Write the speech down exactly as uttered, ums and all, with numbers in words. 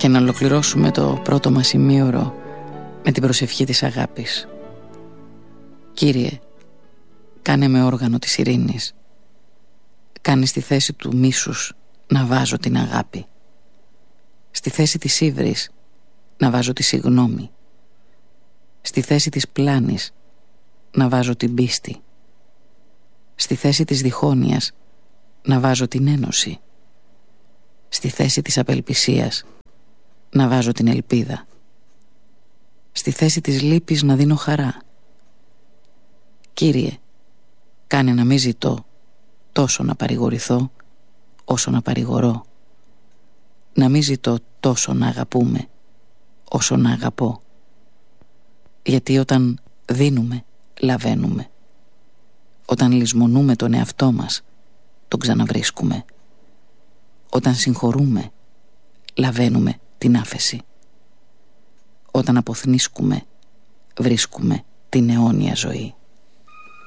και να ολοκληρώσουμε το πρώτο μας ημίωρο με την προσευχή της αγάπης. Κύριε, κάνε με όργανο της ειρήνης. Κάνε στη θέση του μίσους να βάζω την αγάπη. Στη θέση της ύβρης να βάζω τη συγγνώμη. Στη θέση της πλάνης να βάζω την πίστη. Στη θέση της διχόνοιας να βάζω την ένωση. Στη θέση της απελπισίας να βάζω την ελπίδα. Στη θέση της λύπης να δίνω χαρά. Κύριε, κάνε να μην ζητώ τόσο να παρηγορηθώ όσο να παρηγορώ. Να μην ζητώ τόσο να αγαπούμε όσο να αγαπώ. Γιατί όταν δίνουμε, λαβαίνουμε. Όταν λησμονούμε τον εαυτό μας, τον ξαναβρίσκουμε. Όταν συγχωρούμε, λαβαίνουμε την άφεση. Όταν αποθνίσκουμε, βρίσκουμε την αιώνια ζωή.